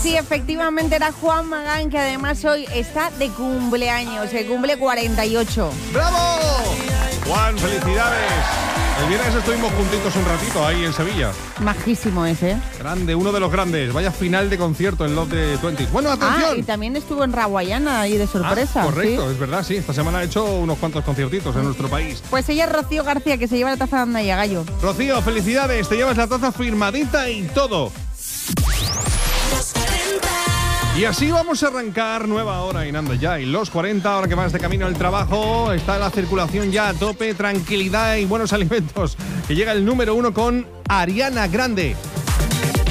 sí, efectivamente era Juan Magán, que además hoy está de cumpleaños, se cumple 48. ¡Bravo! Juan, felicidades. El viernes estuvimos juntitos un ratito ahí en Sevilla. Majísimo ese. Grande, uno de los grandes. Vaya final de concierto en Love de 20. Bueno, atención. Y también estuvo en Raguayana ahí de sorpresa. Correcto, ¿sí? Es verdad, sí. Esta semana ha hecho unos cuantos conciertitos en nuestro país. Pues ella es Rocío García, que se lleva la taza de Anda y a Gallo. Rocío, felicidades. Te llevas la taza firmadita y todo. Y así vamos a arrancar nueva hora en Anda Ya. Y los 40, ahora que vas de camino al trabajo, está la circulación ya a tope, tranquilidad y buenos alimentos. Que llega el número 1 con Ariana Grande.